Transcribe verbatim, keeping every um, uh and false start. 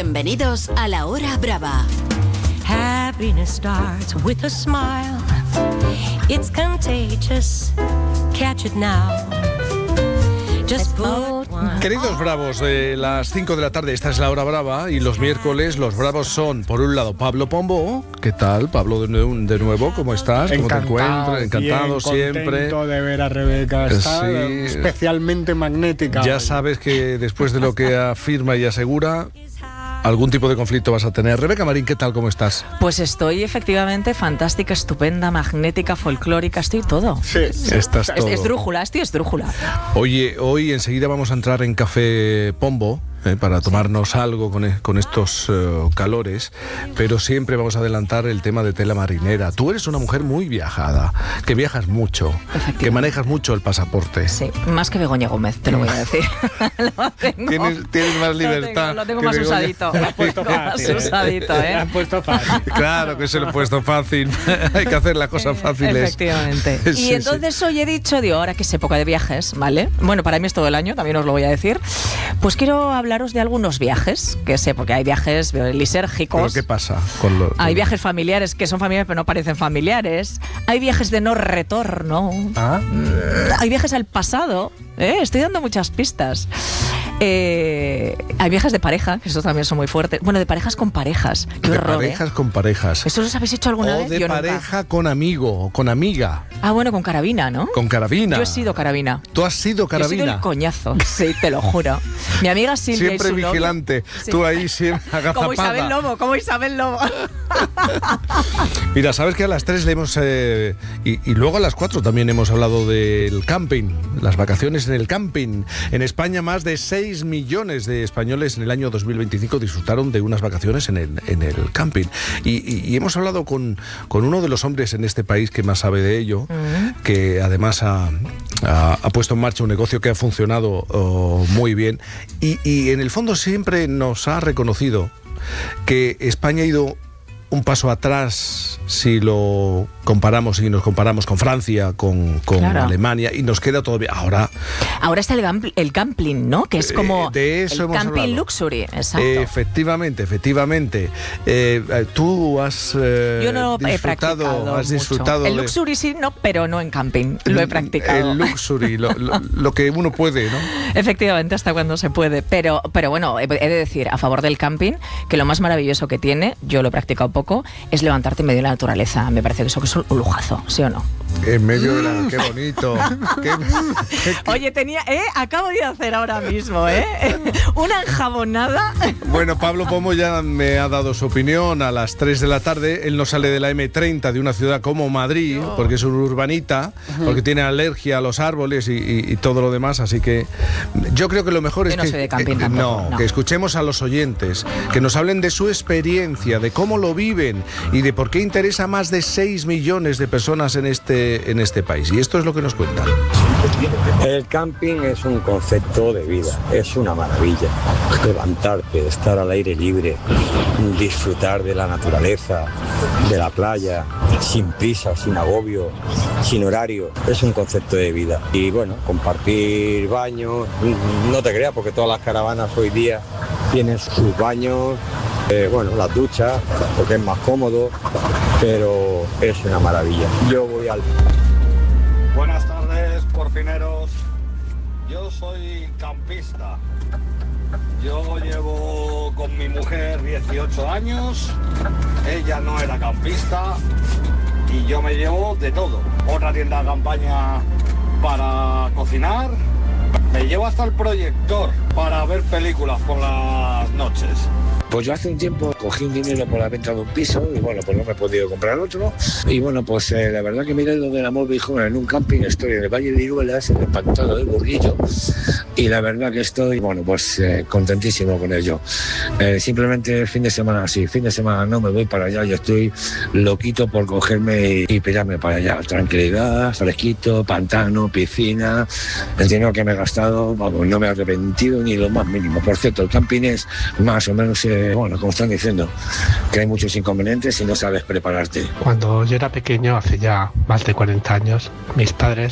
Bienvenidos a La Hora Brava. Happiness starts with a smile. It's contagious. Catch it now. Just put one. Queridos bravos, de las cinco de la tarde, esta es La Hora Brava, y los miércoles los bravos son, por un lado, Pablo Pombo. ¿Qué tal, Pablo, de nuevo? De nuevo? ¿Cómo estás? ¿Cómo Encantado, te encuentras? Encantado bien, siempre. Contento de ver a Rebeca. Está Sí. especialmente magnética. Ya hoy. sabes que después de lo que afirma y asegura, algún tipo de conflicto vas a tener. Rebeca Marín, ¿qué tal? ¿Cómo estás? Pues estoy efectivamente fantástica, estupenda, magnética, folclórica, estoy todo. Sí. Estás Es- todo. Esdrújula, estoy esdrújula. Oye, hoy enseguida vamos a entrar en Café Pombo, eh, para tomarnos algo con, e- con estos eh, calores, pero siempre vamos a adelantar el tema de tela marinera. Tú eres una mujer muy viajada, que viajas mucho, que manejas mucho el pasaporte. Sí, más que Begoña Gómez, te lo voy a decir. Lo tengo. Tienes, tienes más Lo tengo, libertad. Lo tengo, que más Begoña. usadito. Lo has puesto Más fácil, ¿eh? usadito, Lo ¿eh? has puesto fácil. Claro que se lo he puesto fácil. Hay que hacer las cosas fáciles. Efectivamente. Y Sí, entonces hoy he dicho, digo, ahora que es época de viajes, ¿vale? Bueno, para mí es todo el año, también os lo voy a decir. Pues quiero hablaros de algunos viajes, que sé, porque hay viajes lisérgicos. ¿Pero qué pasa con lo, Hay viajes familiares que son familiares pero no parecen familiares. Hay viajes de no retorno. ¿Ah? Hay viajes al pasado. ¿eh? Estoy dando muchas pistas. Eh, hay viajes de pareja, que esos también son muy fuertes. Bueno, de parejas con parejas. Qué de horror, parejas ¿eh? con parejas? ¿Eso los habéis hecho alguna O vez? de Yo nunca. pareja con amigo o con amiga. Ah, bueno, con carabina, ¿no? Con carabina. Yo he sido carabina. ¿Tú has sido Yo he carabina? sido el coñazo, sí, te lo juro. Mi amiga Silvia Siempre y su novio. vigilante. Sí. Tú ahí siempre agazapada. Como Isabel Lobo, como Isabel Lobo. Mira, sabes que a las tres le hemos... eh, y, y luego a las cuatro también hemos hablado del camping, las vacaciones en el camping. En España más de seis millones de españoles en el año dos mil veinticinco disfrutaron de unas vacaciones en el, en el camping. Y, y- y hemos hablado con, con uno de los hombres en este país que más sabe de ello, que además ha, ha- ha puesto en marcha un negocio que ha funcionado oh, muy bien. Y, y en el fondo siempre nos ha reconocido que España ha ido un paso atrás si lo comparamos, si nos comparamos con Francia, con, con Claro. Alemania, y nos queda todavía ahora. Ahora está el, gam- el camping, ¿no? Que es Eh, como de eso el hemos camping hablado. luxury, exacto. Efectivamente, efectivamente. Eh, eh, tú has eh, Yo no he disfrutado, practicado has mucho. disfrutado El de- luxury sí, no, pero no en camping. Lo he practicado. El luxury, lo, lo- lo que uno puede, ¿no? Efectivamente, hasta cuando se puede. Pero, pero bueno, he he de decir, a favor del camping, que lo más maravilloso que tiene, yo lo he practicado poco, es levantarte en medio de la naturaleza. Me parece que eso que es un lujazo, ¿sí o no? En medio de la... ¡Qué bonito! Qué- qué- Oye, tenía, ¿eh? Acabo de hacer ahora mismo, ¿eh? Una enjabonada. Bueno, Pablo Pomo ya me ha dado su opinión a las tres de la tarde. Él no sale de la eme treinta de una ciudad como Madrid, porque es un urbanita, porque tiene alergia a los árboles y, y- y todo lo demás. Así que yo creo que lo mejor es Yo no que, soy de camping eh, tampoco, no, no. que escuchemos a los oyentes, que nos hablen de su experiencia, de cómo lo viven y de por qué interesa a más de seis millones de personas en este, en este país. Y esto es lo que nos cuentan. El camping es un concepto de vida, es una maravilla. Levantarte, estar al aire libre, disfrutar de la naturaleza, de la playa, sin prisa, sin agobio, sin horario, es un concepto de vida. Y bueno, compartir baños, no te creas porque todas las caravanas hoy día tienen sus baños, eh, bueno, las duchas, porque es más cómodo, pero es una maravilla. Yo voy al... Buenas tardes, porfineros. Yo soy campista. Yo llevo con mi mujer dieciocho años. Ella no era campista y yo me llevo de todo. Otra tienda de campaña para cocinar. Me llevo hasta el proyector para ver películas por las noches. Pues yo hace un tiempo cogí un dinero por la venta de un piso y bueno, pues no me he podido comprar otro. Y bueno, pues eh, la verdad que me he ido del amor viejo en un camping, estoy en el Valle de Iruelas, en el Pantano del Burguillo. Y la verdad que estoy, bueno, pues eh, contentísimo con ello. Eh, simplemente el fin de semana, sí, fin de semana no me voy para allá, yo estoy loquito por cogerme y, y pillarme para allá. Tranquilidad, fresquito, pantano, piscina. El dinero que me he gastado, vamos, no me he arrepentido ni lo más mínimo. Por cierto, el camping es más o menos... Eh, bueno, como están diciendo, que hay muchos inconvenientes si no sabes prepararte. Cuando yo era pequeño, hace ya más de cuarenta años, mis padres